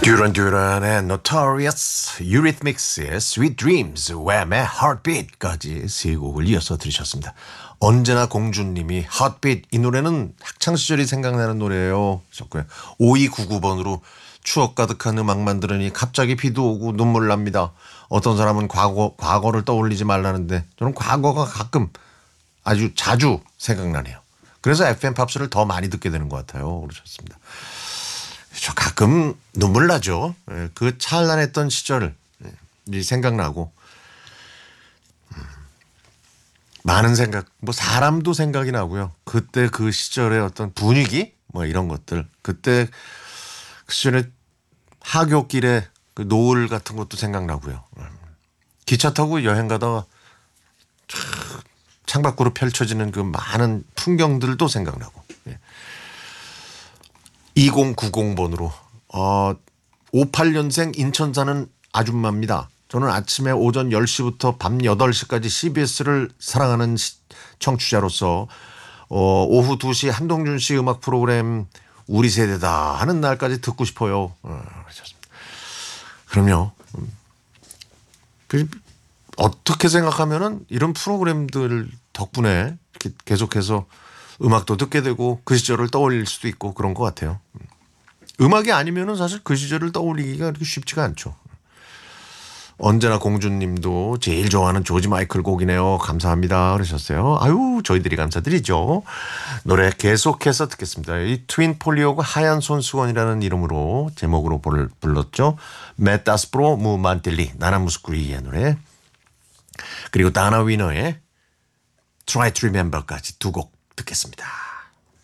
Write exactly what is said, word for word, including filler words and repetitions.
듀런 듀런의 Notorious, Eurythmics의 Sweet Dreams, 웸의 Heartbeat까지 세 곡을 이어서 들으셨습니다. 언제나 공주님이 Heartbeat, 이 노래는 학창시절이 생각나는 노래예요. 하셨고요. 오이구구 번으로 추억 가득한 음악만 들으니 갑자기 비도 오고 눈물 납니다. 어떤 사람은 과거, 과거를 떠올리지 말라는데 저는 과거가 가끔 아주 자주 생각나네요. 그래서 에프엠 팝스를 더 많이 듣게 되는 것 같아요. 그러셨습니다. 저 가끔 눈물 나죠. 그 찬란했던 시절이 생각나고 많은 생각, 뭐 사람도 생각이 나고요. 그때 그 시절의 어떤 분위기 뭐 이런 것들, 그때 그 시절에 하굣길에 그 노을 같은 것도 생각나고요. 기차 타고 여행 가다가 창밖으로 펼쳐지는 그 많은 풍경들도 생각나고. 이공구공 번으로 어, 오십팔 년생 인천 사는 아줌마입니다. 저는 아침에 오전 열 시부터 밤 여덟 시까지 씨비에스를 사랑하는 시, 청취자로서 어, 오후 두 시 한동준 씨 음악 프로그램 우리 세대다 하는 날까지 듣고 싶어요. 어, 그럼요. 그, 어떻게 생각하면은 이런 프로그램들 덕분에 계속해서 음악도 듣게 되고 그 시절을 떠올릴 수도 있고 그런 것 같아요. 음악이 아니면은 사실 그 시절을 떠올리기가 그렇게 쉽지가 않죠. 언제나 공주님도 제일 좋아하는 조지 마이클 곡이네요. 감사합니다. 그러셨어요. 아유, 저희들이 감사드리죠. 노래 계속해서 듣겠습니다. 이 트윈 폴리오가 하얀 손수건이라는 이름으로 제목으로 불렀죠. 메타스프로 무만텔리 나나무스쿠리의 노래, 그리고 다나 위너의 Try to Remember까지 두 곡 듣겠습니다.